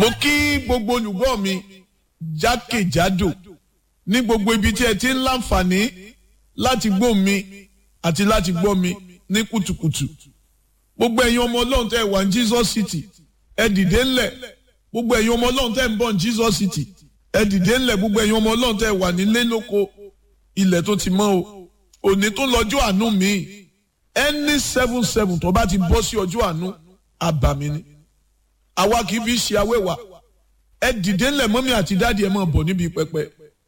mo kí gbogbo olùgbọ́ mi jákèjádò ní gbogbo ibi tí ẹ ti ń láǹfààní láti gbọ́ mi àti láti gbọ́ mi ní kùtùkùtù. Gbogbo ẹ̀yin ọmọ Ọlọ́run tẹ́ wà ní Jesus City ẹ dìde ńlẹ̀. Gbogbo ẹ̀yin ọmọ Ọlọ́run tẹ́ ń bọ̀ ní Jesus City ẹ dìde ńlẹ̀. Gbogbo ẹ̀yin ọmọ Ọlọ́run tẹ́ wà nílé lóko ilẹ̀ tó ti mọ́ o. Òní tó lọ́jọ́ àánú mi. Ẹni 7-7 tó bá ti bọ́ sí ọjọ́ àánú àbàmì ni. Àwa kì í fi ṣe awẹ́wà. Ẹ dìde ńlẹ̀ mọ́mí àti dáàdì ẹ máa bọ̀ níbi pẹpẹ.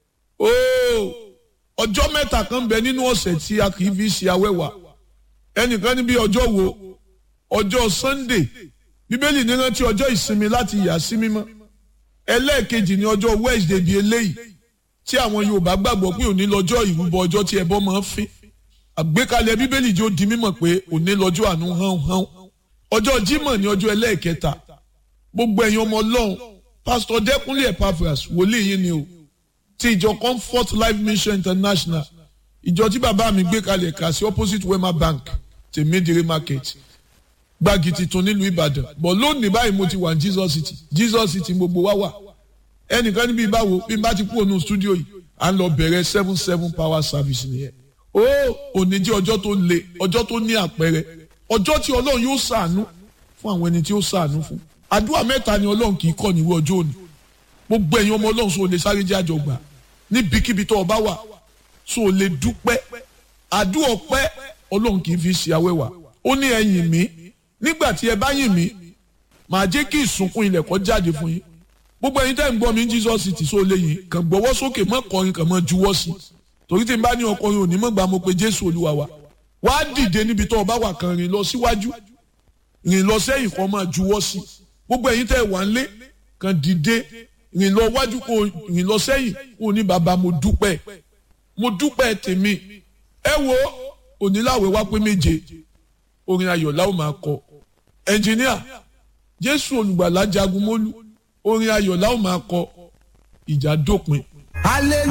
Ọjọ́ mẹ́ta kan bẹ nínú ọ̀sẹ̀ tí a kì í fi ṣe awẹ́wà. Ẹnìkan níbi ọjọ́ wo? Ọjọ́ Sunday. Bíbélì ní rántí ọjọ́ ìsinmi láti yà sí mímọ́. Ẹlẹ́ẹ̀kejì ni ọjọ́ Wednesday bíi eléyìí tí àwọn Yorùbá gbàgbọ́ pé òní lọ́jọ́ ìrúbọ ọjọ́ tí ẹbọ máa ń fín. Àgbékalẹ̀ Bíbélì jẹ́ ó di mímọ̀ pé òní lọ́jọ́ àánú hán. Ọjọ́ Jímọ̀ ni ọjọ́ ẹlẹ́ẹ̀kẹta. Gbogbo ẹ̀yin ọmọ Ọlọ́run Pastor Dẹ́kunlé Epaphras wòlíì yín ni o ti ìjọ Comfort Life Mission International ìjọ tí bàbá mi gbé kalẹ̀ kà sí opposite Wema Bank Tèmídìrí Market Gbági Titun nílùú Ìbàdàn bọ̀ lónìí báyìí mo ti wà ní Jesus City gbogbo wa wà ẹnìkan níbi ìbáwo bí n bá ti kú ònú stúdíò yìí à ń lọ bẹ̀rẹ̀ 7-7 power service nìyẹn òní jẹ́ ọjọ́ tó le ọjọ́ tó ní àpẹẹrẹ ọjọ́ tí Ọlọ́run yóò ṣàánú fún àwọn ẹni tí ó ṣàánú fún àdúrà mẹ́ta ni Ọlọ́run kì í kọ́ níwọ̀ ọjọ́ òní gbogbo ẹ̀yin ọmọ Ọlọ́run sọ lè sáré jẹ́ àjọgbà níbikíbi tó o bá wà sọ lè dúpẹ́ àdúrà ọpẹ́ Ọlọ́run kì í fi ṣe awẹ́wà ó ní ẹ yìn mí nígbà tí ẹ bá yìn mí màá jẹ́ kí ìsunkún ilẹ̀ kó jáde fún yín gbogbo ẹ̀yin tẹ́ ń gbọ́ mi ní Jesus City sọ lè yìn kàn gbọ́wọ́ sókè mọ́ kọrin kàn mọ́ juwọ́ sí torí tí n bá ní ọkọrin òní mọ́ gbà mo pé Jésù Olúwa wa wá dìde níbi tó o bá wà kàn rìn lọ síwájú rìn lọ sẹ́yìn kó máa juwọ́ sí gbogbo ẹ̀yin tẹ́ wà ńlé kàn dìde rìn lọ wájú kó rìn lọ sẹ́yìn kó ní bàbá mo dúpẹ́ tèmi ẹ wo oníláwẹ̀ wá pé méje orin ayọ̀ la ó máa kọ ẹnjìníà Jésù olùgbàlà jagun mólú orin ayọ̀ la ó máa kọ ìjà dópin.